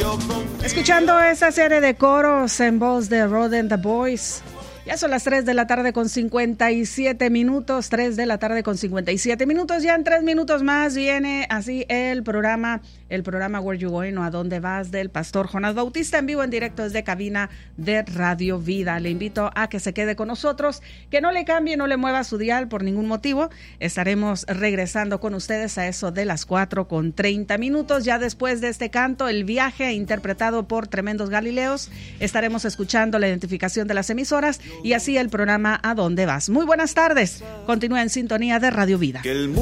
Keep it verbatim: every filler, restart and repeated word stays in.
Escuchando esa serie de coros en voz de Rod and the Boys. Ya son las tres de la tarde con cincuenta y siete minutos, tres de la tarde con cincuenta y siete minutos, ya en tres minutos más viene así el programa, el programa Where You Going o A Dónde Vas del Pastor Jonás Bautista en vivo en directo desde cabina de Radio Vida. Le invito a que se quede con nosotros, que no le cambie, no le mueva su dial por ningún motivo. Estaremos regresando con ustedes a eso de las cuatro con treinta minutos, ya después de este canto, El Viaje, interpretado por Tremendos Galileos. Estaremos escuchando la identificación de las emisoras y así el programa A Dónde Vas. Muy buenas tardes. Continúa en sintonía de Radio Vida.